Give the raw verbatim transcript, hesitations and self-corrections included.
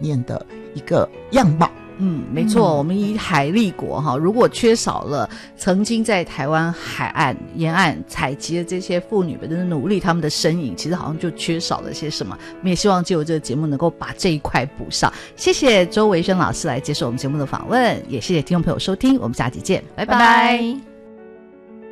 面的一个样貌。 嗯，没错、嗯、我们以海立国哈，如果缺少了曾经在台湾海岸沿岸采集的这些妇女们的努力，他们的身影其实好像就缺少了些什么。我们也希望借由这个节目能够把这一块补上。谢谢周维轩老师来接受我们节目的访问，也谢谢听众朋友收听，我们下集见，拜拜。 拜拜。